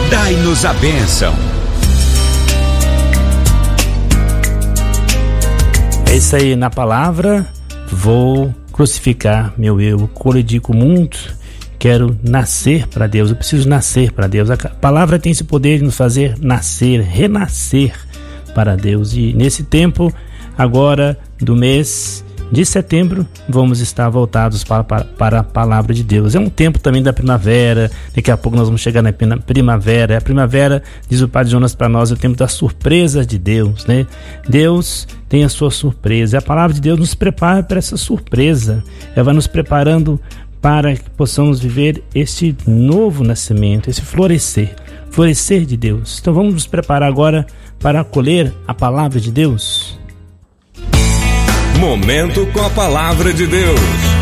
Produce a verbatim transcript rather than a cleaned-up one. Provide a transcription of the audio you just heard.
Dai-nos a bênção. É isso aí, na palavra, vou crucificar meu eu, colidir com o mundo, quero nascer para Deus, eu preciso nascer para Deus. A palavra tem esse poder de nos fazer nascer, renascer para Deus. E nesse tempo, agora do mês de setembro, vamos estar voltados para, para, para a palavra de Deus. É um tempo também da primavera, daqui a pouco nós vamos chegar na primavera. A primavera, diz o Padre Jonas para nós, é o tempo das surpresas de Deus, né? Deus tem a sua surpresa, a palavra de Deus nos prepara para essa surpresa, ela vai nos preparando para que possamos viver este novo nascimento, esse florescer, florescer de Deus. Então vamos nos preparar agora para acolher a palavra de Deus. Momento com a palavra de Deus.